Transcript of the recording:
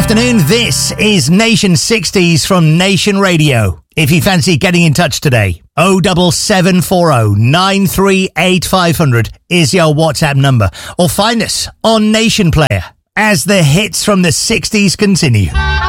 afternoon. This is Nation 60s from Nation Radio. If you fancy getting in touch today, 07740 938 500 is your WhatsApp number. Or find us on Nation Player as the hits from the 60s continue.